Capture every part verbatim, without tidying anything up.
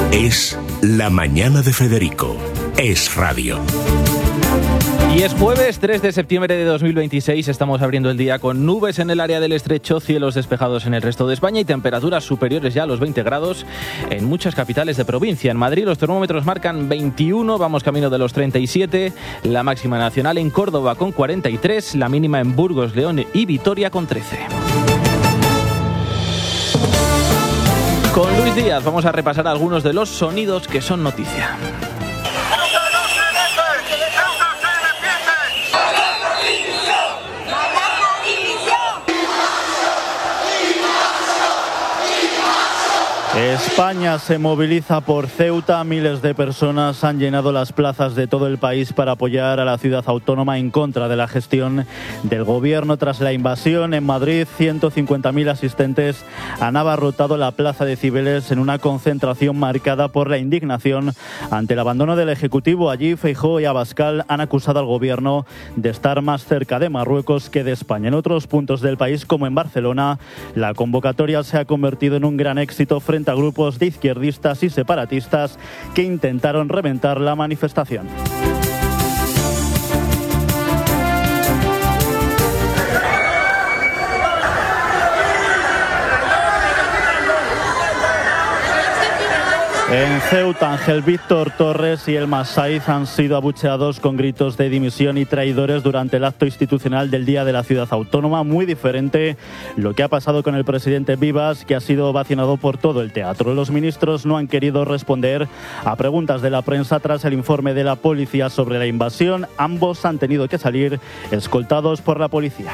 Es La Mañana de Federico. Es radio. Y es jueves tres de septiembre de dos mil veintiséis, estamos abriendo el día con nubes en el área del estrecho, cielos despejados en el resto de España y temperaturas superiores ya a los veinte grados en muchas capitales de provincia. En Madrid los termómetros marcan veintiuno, vamos camino de los treinta y siete, la máxima nacional en Córdoba con cuarenta y tres, la mínima en Burgos, León y Vitoria con trece. Con Luis Díaz vamos a repasar algunos de los sonidos que son noticia. España se moviliza por Ceuta. Miles de personas han llenado las plazas de todo el país para apoyar a la ciudad autónoma en contra de la gestión del gobierno tras la invasión. En Madrid, ciento cincuenta mil asistentes han abarrotado la plaza de Cibeles en una concentración marcada por la indignación ante el abandono del Ejecutivo. Allí, Feijóo y Abascal han acusado al gobierno de estar más cerca de Marruecos que de España. En otros puntos del país, como en Barcelona, la convocatoria se ha convertido en un gran éxito frente a grupos de izquierdistas y separatistas que intentaron reventar la manifestación. En Ceuta, Ángel Víctor Torres y Elma Saiz han sido abucheados con gritos de dimisión y traidores durante el acto institucional del Día de la Ciudad Autónoma. Muy diferente lo que ha pasado con el presidente Vivas, que ha sido vacionado por todo el teatro. Los ministros no han querido responder a preguntas de la prensa tras el informe de la policía sobre la invasión. Ambos han tenido que salir escoltados por la policía.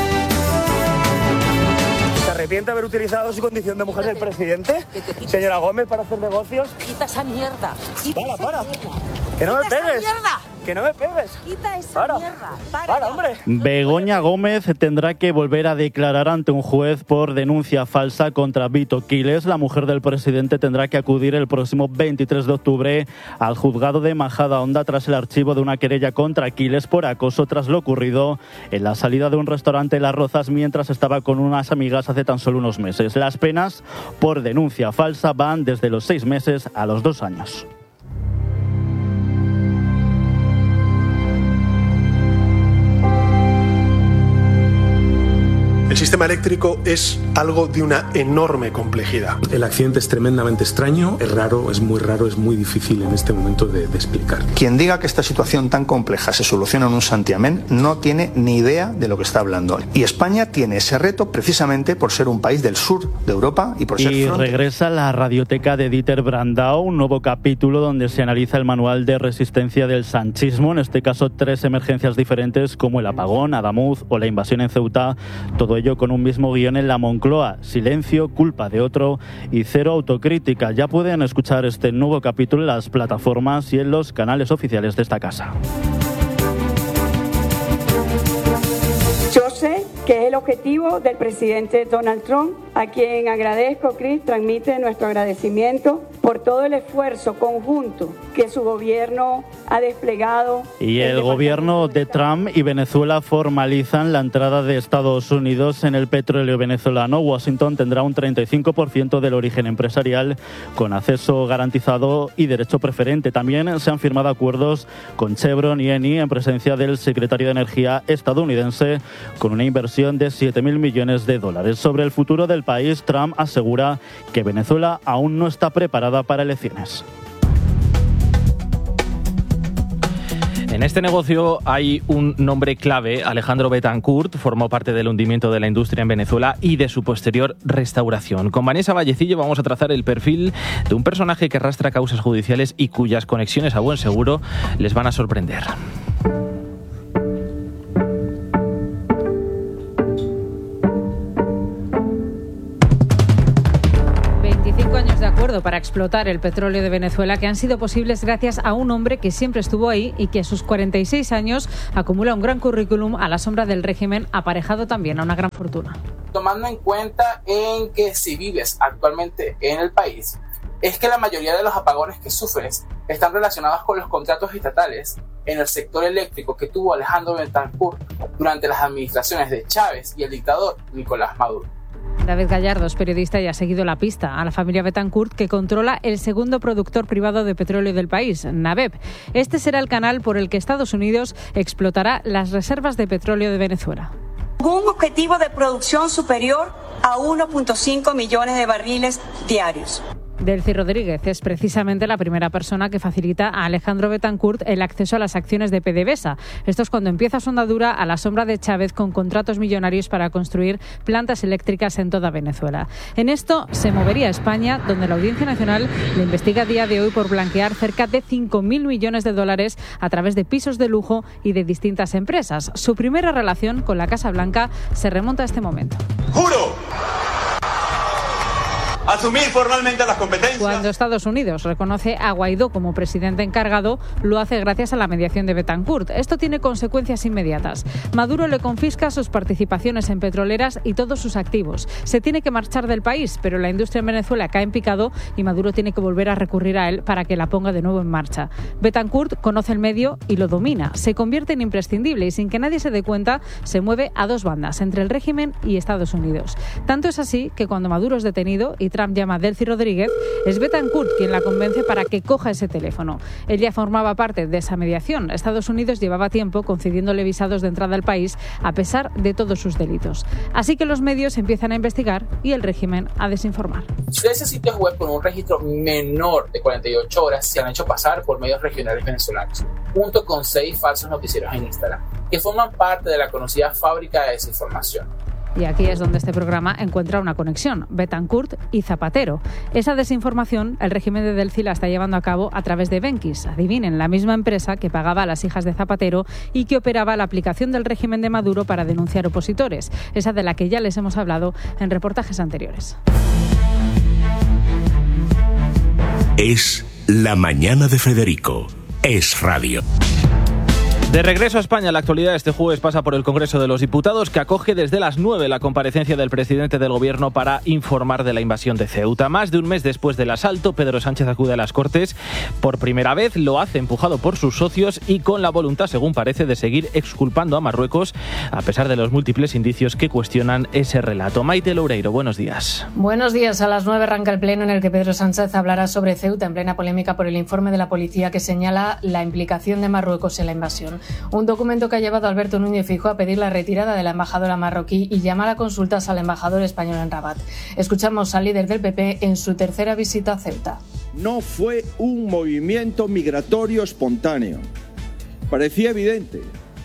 ¿Se arrepiente de haber utilizado su condición de mujer del presidente, señora Gómez, para hacer negocios? Quita esa mierda. Quita para, esa para. Mierda. Que no me Quita pegues. Esa mierda. Que no me pegues. Quita esa para. mierda. Para, para, hombre. Begoña Gómez tendrá que volver a declarar ante un juez por denuncia falsa contra Vito Quiles. La mujer del presidente tendrá que acudir el próximo veintitrés de octubre al juzgado de Majadahonda tras el archivo de una querella contra Quiles por acoso tras lo ocurrido en la salida de un restaurante Las Rozas mientras estaba con unas amigas hace tan solo unos meses. Las penas por denuncia falsa van desde los seis meses a los dos años. El sistema eléctrico es algo de una enorme complejidad. El accidente es tremendamente extraño, es raro, es muy raro, es muy difícil en este momento de, de explicar. Quien diga que esta situación tan compleja se soluciona en un santiamén no tiene ni idea de lo que está hablando. Y España tiene ese reto precisamente por ser un país del sur de Europa y por ser Y frontera. regresa la radioteca de Dieter Brandau, un nuevo capítulo donde se analiza el manual de resistencia del sanchismo, en este caso tres emergencias diferentes como el apagón, Adamuz o la invasión en Ceuta, todo ello con un mismo guión en la Moncloa: silencio, culpa de otro y cero autocrítica. Ya pueden escuchar este nuevo capítulo en las plataformas y en los canales oficiales de esta casa. Yo sé que es el objetivo del presidente Donald Trump, a quien agradezco, Chris, transmite nuestro agradecimiento por todo el esfuerzo conjunto que su gobierno ha desplegado. Y el gobierno de Trump y Venezuela formalizan la entrada de Estados Unidos en el petróleo venezolano. Washington tendrá un treinta y cinco por ciento del origen empresarial con acceso garantizado y derecho preferente. También se han firmado acuerdos con Chevron y Eni en presencia del secretario de Energía estadounidense con una inversión de siete mil millones de dólares. Sobre el futuro del país, Trump asegura que Venezuela aún no está preparada para elecciones. En este negocio hay un nombre clave. Alejandro Betancourt formó parte del hundimiento de la industria en Venezuela y de su posterior restauración. Con Vanessa Vallecillo vamos a trazar el perfil de un personaje que arrastra causas judiciales y cuyas conexiones a buen seguro les van a sorprender. veinticinco años de acuerdo para explotar el petróleo de Venezuela que han sido posibles gracias a un hombre que siempre estuvo ahí y que a sus cuarenta y seis años acumula un gran currículum a la sombra del régimen, aparejado también a una gran fortuna. Tomando en cuenta en que si vives actualmente en el país, es que la mayoría de los apagones que sufres están relacionados con los contratos estatales en el sector eléctrico que tuvo Alejandro Betancourt durante las administraciones de Chávez y el dictador Nicolás Maduro. David Gallardo es periodista y ha seguido la pista a la familia Betancourt, que controla el segundo productor privado de petróleo del país, Nabeb. Este será el canal por el que Estados Unidos explotará las reservas de petróleo de Venezuela. Un objetivo de producción superior a uno punto cinco millones de barriles diarios. Delcy Rodríguez es precisamente la primera persona que facilita a Alejandro Betancourt el acceso a las acciones de PDVSA. Esto es cuando empieza su andadura a la sombra de Chávez con contratos millonarios para construir plantas eléctricas en toda Venezuela. En esto se movería España, donde la Audiencia Nacional le investiga a día de hoy por blanquear cerca de cinco mil millones de dólares a través de pisos de lujo y de distintas empresas. Su primera relación con la Casa Blanca se remonta a este momento. ¡Juro asumir formalmente las competencias! Cuando Estados Unidos reconoce a Guaidó como presidente encargado, lo hace gracias a la mediación de Betancourt. Esto tiene consecuencias inmediatas. Maduro le confisca sus participaciones en petroleras y todos sus activos. Se tiene que marchar del país, pero la industria en Venezuela cae en picado y Maduro tiene que volver a recurrir a él para que la ponga de nuevo en marcha. Betancourt conoce el medio y lo domina. Se convierte en imprescindible y sin que nadie se dé cuenta, se mueve a dos bandas, entre el régimen y Estados Unidos. Tanto es así que cuando Maduro es detenido y Trump llama a Delcy Rodríguez, es Betancourt quien la convence para que coja ese teléfono. Él ya formaba parte de esa mediación. Estados Unidos llevaba tiempo concediéndole visados de entrada al país a pesar de todos sus delitos. Así que los medios empiezan a investigar y el régimen a desinformar. trece sitios web con un registro menor de cuarenta y ocho horas se han hecho pasar por medios regionales venezolanos, junto con seis falsos noticieros en Instagram, que forman parte de la conocida fábrica de desinformación. Y aquí es donde este programa encuentra una conexión, Betancourt y Zapatero. Esa desinformación, el régimen de Delcy la está llevando a cabo a través de Benquis. Adivinen, la misma empresa que pagaba a las hijas de Zapatero y que operaba la aplicación del régimen de Maduro para denunciar opositores. Esa de la que ya les hemos hablado en reportajes anteriores. Es La Mañana de Federico. Es Radio. De regreso a España, la actualidad este jueves pasa por el Congreso de los Diputados, que acoge desde las nueve la comparecencia del presidente del Gobierno para informar de la invasión de Ceuta. Más de un mes después del asalto, Pedro Sánchez acude a las Cortes. Por primera vez lo hace empujado por sus socios y con la voluntad, según parece, de seguir exculpando a Marruecos, a pesar de los múltiples indicios que cuestionan ese relato. Maite Loureiro, buenos días. Buenos días. A las nueve arranca el pleno en el que Pedro Sánchez hablará sobre Ceuta, en plena polémica por el informe de la policía que señala la implicación de Marruecos en la invasión. Un documento que ha llevado a Alberto Núñez Feijóo a pedir la retirada de la embajadora marroquí y llamar a consultas al embajador español en Rabat. Escuchamos al líder del P P en su tercera visita a Ceuta. No fue un movimiento migratorio espontáneo. Parecía evidente.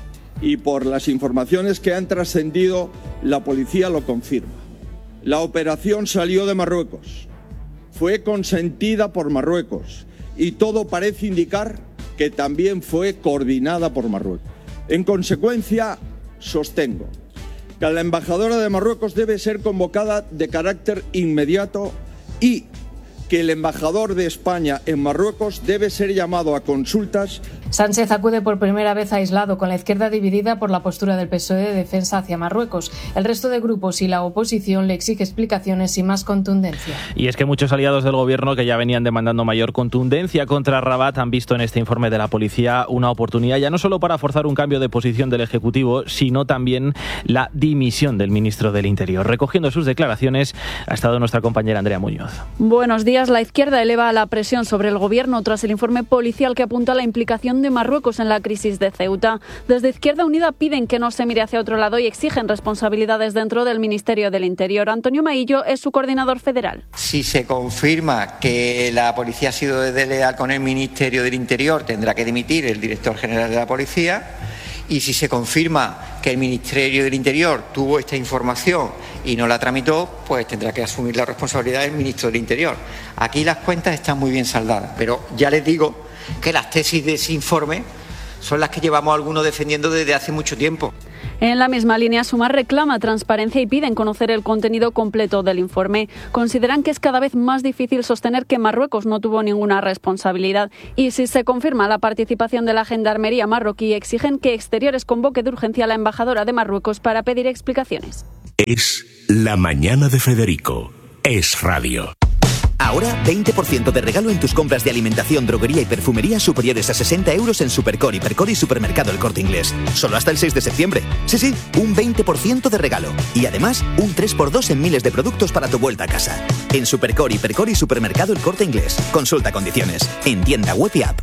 Y por las informaciones que han trascendido, la policía lo confirma. La operación salió de Marruecos. Fue consentida por Marruecos. Y todo parece indicar que también fue coordinada por Marruecos. En consecuencia, sostengo que la embajadora de Marruecos debe ser convocada de carácter inmediato y que el embajador de España en Marruecos debe ser llamado a consultas. Sánchez acude por primera vez aislado, con la izquierda dividida por la postura del P S O E de defensa hacia Marruecos. El resto de grupos y la oposición le exige explicaciones y más contundencia. Y es que muchos aliados del Gobierno, que ya venían demandando mayor contundencia contra Rabat, han visto en este informe de la policía una oportunidad ya no solo para forzar un cambio de posición del Ejecutivo, sino también la dimisión del ministro del Interior. Recogiendo sus declaraciones ha estado nuestra compañera Andrea Muñoz. Buenos días. La izquierda eleva la presión sobre el Gobierno tras el informe policial que apunta a la implicación de Marruecos en la crisis de Ceuta. Desde Izquierda Unida piden que no se mire hacia otro lado y exigen responsabilidades dentro del Ministerio del Interior. Antonio Maillo es su coordinador federal. Si se confirma que la policía ha sido desleal con el Ministerio del Interior, tendrá que dimitir el director general de la policía. Y si se confirma que el Ministerio del Interior tuvo esta información y no la tramitó, pues tendrá que asumir la responsabilidad del ministro del Interior. Aquí las cuentas están muy bien saldadas, pero ya les digo que las tesis de ese informe son las que llevamos algunos defendiendo desde hace mucho tiempo. En la misma línea, Sumar reclama transparencia y piden conocer el contenido completo del informe. Consideran que es cada vez más difícil sostener que Marruecos no tuvo ninguna responsabilidad. Y si se confirma la participación de la Gendarmería marroquí, exigen que Exteriores convoque de urgencia a la embajadora de Marruecos para pedir explicaciones. Es La Mañana de Federico. Es Radio. Ahora veinte por ciento de regalo en tus compras de alimentación, droguería y perfumería superiores a sesenta euros en Supercore, Hipercore y Supermercado El Corte Inglés. Solo hasta el seis de septiembre. Sí, sí, un veinte por ciento de regalo. Y además, un tres por dos en miles de productos para tu vuelta a casa. En Supercore, Hipercore y Supermercado El Corte Inglés. Consulta condiciones. En tienda web y app.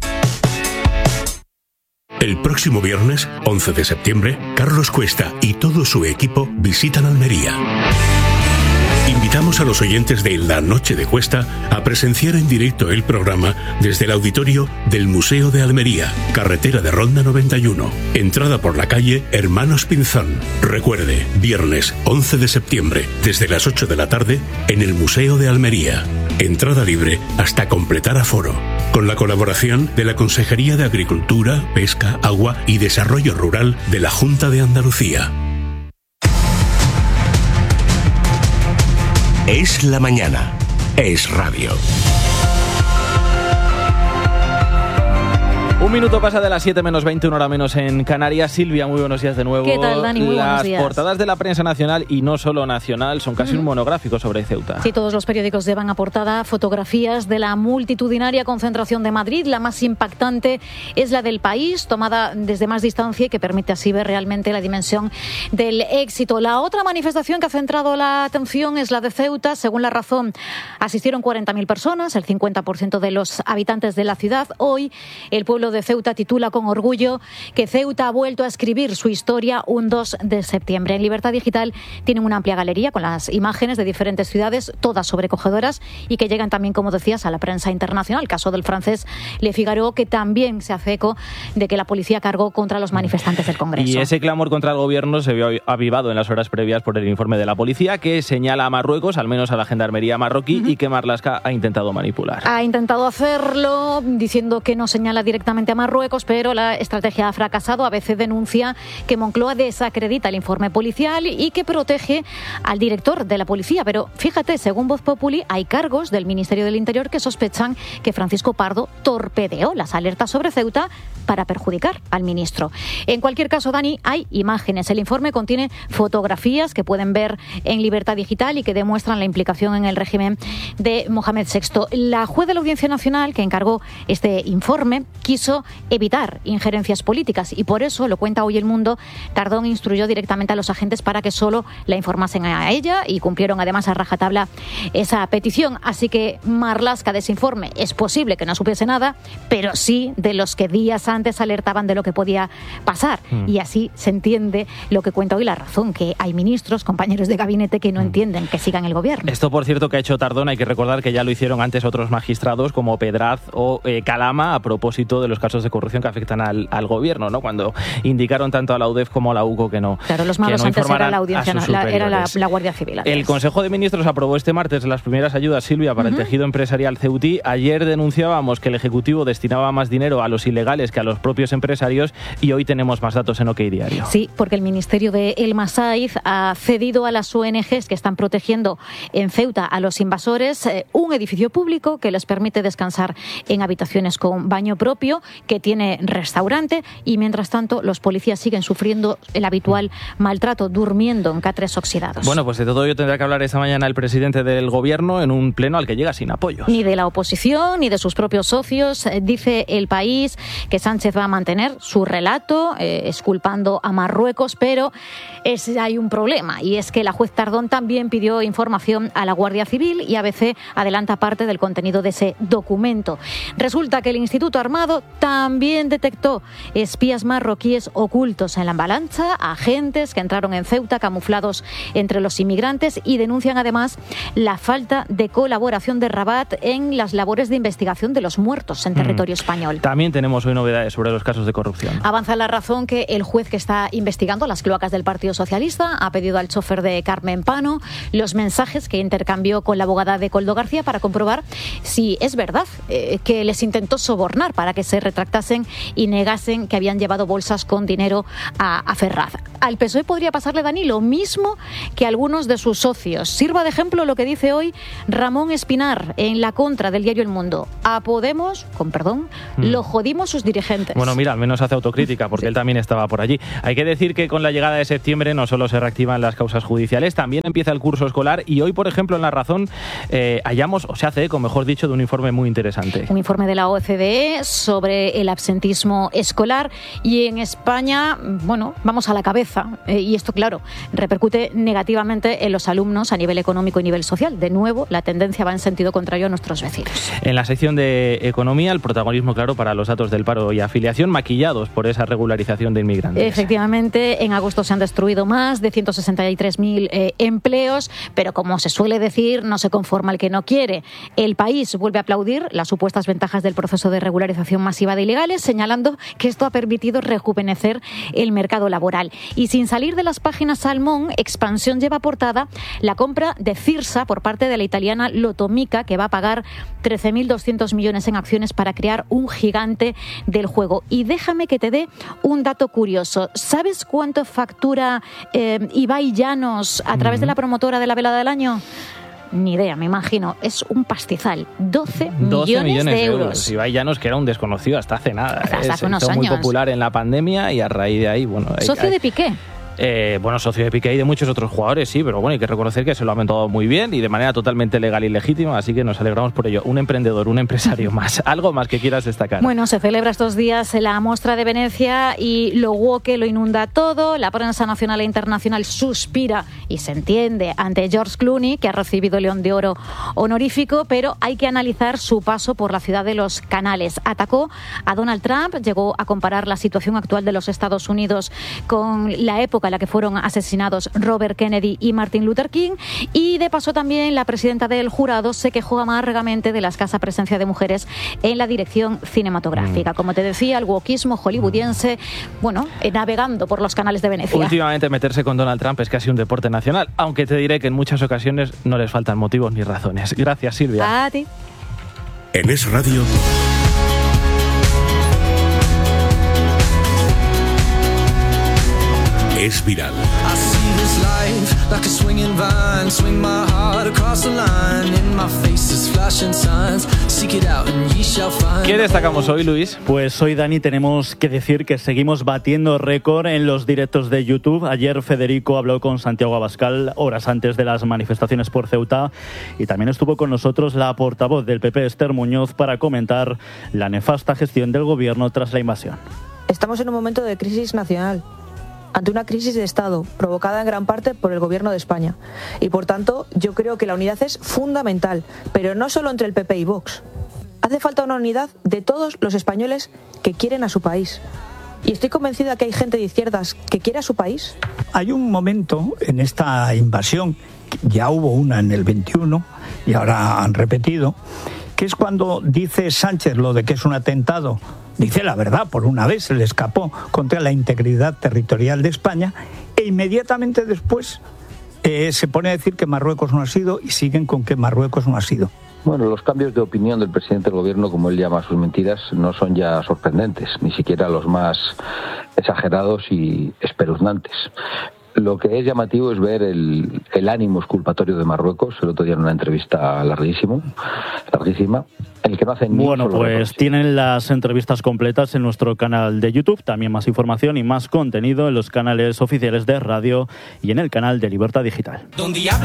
El próximo viernes, once de septiembre, Carlos Cuesta y todo su equipo visitan Almería. Invitamos a los oyentes de La Noche de Cuesta a presenciar en directo el programa desde el auditorio del Museo de Almería, carretera de Ronda noventa y uno, entrada por la calle Hermanos Pinzón. Recuerde, viernes once de septiembre, desde las ocho de la tarde, en el Museo de Almería. Entrada libre hasta completar aforo. Con la colaboración de la Consejería de Agricultura, Pesca, Agua y Desarrollo Rural de la Junta de Andalucía. Es la mañana. Es radio. Un minuto pasa de las siete menos veinte, una hora menos en Canarias. Silvia, muy buenos días de nuevo. ¿Qué tal, Dani? Muy buenos días. Las portadas de la prensa nacional y no solo nacional son casi mm. un monográfico sobre Ceuta. Sí, todos los periódicos llevan a portada fotografías de la multitudinaria concentración de Madrid. La más impactante es la del País, tomada desde más distancia y que permite así ver realmente la dimensión del éxito. La otra manifestación que ha centrado la atención es la de Ceuta. Según La Razón, asistieron cuarenta mil personas, el cincuenta por ciento de los habitantes de la ciudad. Hoy, el pueblo de Ceuta titula con orgullo que Ceuta ha vuelto a escribir su historia un dos de septiembre. En Libertad Digital tienen una amplia galería con las imágenes de diferentes ciudades, todas sobrecogedoras y que llegan también, como decías, a la prensa internacional. El caso del francés Le Figaro, que también se hace eco de que la policía cargó contra los manifestantes del Congreso. Y ese clamor contra el gobierno se vio avivado en las horas previas por el informe de la policía, que señala a Marruecos, al menos a la gendarmería marroquí, uh-huh. y que Marlaska ha intentado manipular. Ha intentado hacerlo diciendo que no señala directamente a Marruecos, pero la estrategia ha fracasado. A B C denuncia que Moncloa desacredita el informe policial y que protege al director de la policía. Pero fíjate, según Voz Populi, hay cargos del Ministerio del Interior que sospechan que Francisco Pardo torpedeó las alertas sobre Ceuta para perjudicar al ministro. En cualquier caso, Dani, hay imágenes. El informe contiene fotografías que pueden ver en Libertad Digital y que demuestran la implicación en el régimen de Mohamed sexto. La juez de la Audiencia Nacional que encargó este informe quiso evitar injerencias políticas y por eso, lo cuenta hoy El Mundo, Tardón instruyó directamente a los agentes para que solo la informasen a ella y cumplieron además a rajatabla esa petición. Así que Marlaska de ese informe es posible que no supiese nada, pero sí de los que días antes alertaban de lo que podía pasar. Mm. Y así se entiende lo que cuenta hoy La Razón, que hay ministros, compañeros de gabinete que no mm. entienden que sigan el gobierno. Esto, por cierto, que ha hecho Tardón, hay que recordar que ya lo hicieron antes otros magistrados como Pedraz o eh, Calama a propósito de los casos de corrupción que afectan al, al gobierno, ¿no? Cuando indicaron tanto a la U D E F como a la U C O que no. Claro, los malos no antes era la audiencia, no, la, era la, la Guardia Civil. Antes. El Consejo de Ministros aprobó este martes las primeras ayudas, Silvia, para uh-huh. el tejido empresarial ceutí. Ayer denunciábamos que el Ejecutivo destinaba más dinero a los ilegales que a los propios empresarios y hoy tenemos más datos en OK Diario. Sí, porque el Ministerio de El Masaiz ha cedido a las O N Ges que están protegiendo en Ceuta a los invasores eh, un edificio público que les permite descansar en habitaciones con baño propio, que tiene restaurante y mientras tanto los policías siguen sufriendo el habitual maltrato, durmiendo en catres oxidados. Bueno, pues de todo ello tendrá que hablar esta mañana el presidente del gobierno en un pleno al que llega sin apoyos. Ni de la oposición ni de sus propios socios. Dice El País que Sánchez va a mantener su relato, eh, exculpando a Marruecos, pero es, hay un problema y es que la juez Tardón también pidió información a la Guardia Civil y A B C adelanta parte del contenido de ese documento. Resulta que el Instituto Armado también detectó espías marroquíes ocultos en la avalancha, agentes que entraron en Ceuta camuflados entre los inmigrantes y denuncian además la falta de colaboración de Rabat en las labores de investigación de los muertos en territorio mm. español. También tenemos hoy novedades sobre los casos de corrupción. Avanza La Razón que el juez que está investigando las cloacas del Partido Socialista ha pedido al chofer de Carmen Pano los mensajes que intercambió con la abogada de Koldo García para comprobar si es verdad eh, que les intentó sobornar para que se retractasen y negasen que habían llevado bolsas con dinero a, a Ferraz. al P S O E podría pasarle, Dani, lo mismo que a algunos de sus socios. Sirva de ejemplo lo que dice hoy Ramón Espinar en la contra del diario El Mundo. A Podemos, con perdón, mm. lo jodimos sus dirigentes. Bueno, mira, al menos hace autocrítica, porque sí. él también estaba por allí. Hay que decir que con la llegada de septiembre no solo se reactivan las causas judiciales, también empieza el curso escolar y hoy, por ejemplo, en La Razón eh, hallamos, o se hace eco, mejor dicho, de un informe muy interesante. Un informe de la O C D E sobre el absentismo escolar y en España, bueno, vamos a la cabeza eh, y esto, claro, repercute negativamente en los alumnos a nivel económico y nivel social. De nuevo, la tendencia va en sentido contrario a nuestros vecinos. En la sección de economía, el protagonismo, claro, para los datos del paro y afiliación maquillados por esa regularización de inmigrantes. Efectivamente, en agosto se han destruido más de ciento sesenta y tres mil eh, empleos, pero como se suele decir, no se conforma el que no quiere. El País vuelve a aplaudir las supuestas ventajas del proceso de regularización masiva de ilegales, señalando que esto ha permitido rejuvenecer el mercado laboral. Y sin salir de las páginas Salmón, Expansión lleva portada la compra de Cirsa por parte de la italiana Lotomica, que va a pagar trece mil doscientos millones en acciones para crear un gigante del juego. Y déjame que te dé un dato curioso. ¿Sabes cuánto factura eh, Ibai Llanos a través mm. de la promotora de la velada del año? Ni idea, me imagino. Es un pastizal. doce millones de euros. Ibai Llanos, que era un desconocido hasta hace nada. Hasta hace Se unos hizo años. muy popular en la pandemia y a raíz de ahí, bueno... Socio hay, de Piqué. Eh, bueno, socio de Piqué y de muchos otros jugadores, sí, pero bueno, hay que reconocer que se lo ha aumentado muy bien y de manera totalmente legal y legítima, así que nos alegramos por ello. Un emprendedor, un empresario más. ¿Algo más que quieras destacar? Bueno, se celebra estos días la Mostra de Venecia y lo woke lo inunda todo. La prensa nacional e internacional suspira y se entiende ante George Clooney, que ha recibido el León de Oro honorífico, pero hay que analizar su paso por la ciudad de los canales. Atacó a Donald Trump, llegó a comparar la situación actual de los Estados Unidos con la época en la que fueron asesinados Robert Kennedy y Martin Luther King, y de paso también la presidenta del jurado se quejó amargamente de la escasa presencia de mujeres en la dirección cinematográfica. Como te decía, el wokismo hollywoodiense, bueno, navegando por los canales de Venecia. Últimamente meterse con Donald Trump es casi un deporte nacional, aunque te diré que en muchas ocasiones no les faltan motivos ni razones. Gracias, Silvia. A ti. En Es Radio... Es viral. ¿Qué destacamos hoy, Luis? Pues hoy, Dani, tenemos que decir que seguimos batiendo récord en los directos de YouTube. Ayer Federico habló con Santiago Abascal horas antes de las manifestaciones por Ceuta y también estuvo con nosotros la portavoz del P P, Esther Muñoz, para comentar la nefasta gestión del gobierno tras la invasión. Estamos en un momento de crisis nacional, ante una crisis de Estado provocada en gran parte por el Gobierno de España. Y por tanto, yo creo que la unidad es fundamental, pero no solo entre el P P y Vox. Hace falta una unidad de todos los españoles que quieren a su país. Y estoy convencida que hay gente de izquierdas que quiere a su país. Hay un momento en esta invasión, ya hubo una en el veintiuno y ahora han repetido, que es cuando dice Sánchez lo de que es un atentado. Dice la verdad, por una vez se le escapó contra la integridad territorial de España e inmediatamente después eh, se pone a decir que Marruecos no ha sido y siguen con que Marruecos no ha sido. Bueno, los cambios de opinión del presidente del gobierno, como él llama sus mentiras, no son ya sorprendentes, ni siquiera los más exagerados y espeluznantes. Lo que es llamativo es ver el, el ánimo exculpatorio de Marruecos, el otro día en una entrevista larguísimo, larguísima, en el que no hacen ni Bueno, pues tienen las entrevistas completas en nuestro canal de YouTube, también más información y más contenido en los canales oficiales de radio y en el canal de Libertad Digital.